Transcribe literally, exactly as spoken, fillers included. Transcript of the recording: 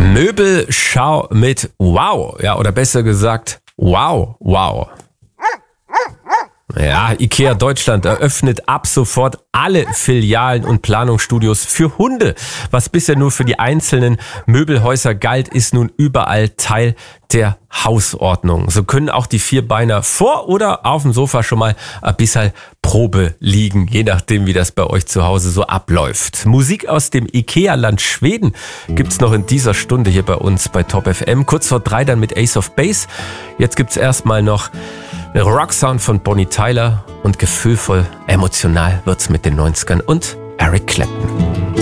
Möbelschau mit Wow, ja, oder besser gesagt, Wow, wow. Ja, IKEA Deutschland eröffnet ab sofort alle Filialen und Planungsstudios für Hunde. Was bisher nur für die einzelnen Möbelhäuser galt, ist nun überall Teil der Hausordnung. So können auch die Vierbeiner vor oder auf dem Sofa schon mal ein bisschen Probe liegen, je nachdem, wie das bei euch zu Hause so abläuft. Musik aus dem IKEA-Land Schweden gibt's noch in dieser Stunde hier bei uns bei Top F M. Kurz vor drei dann mit Ace of Base. Jetzt gibt's erstmal noch der Rocksound von Bonnie Tyler und gefühlvoll, emotional wird's mit den neunzigern und Eric Clapton.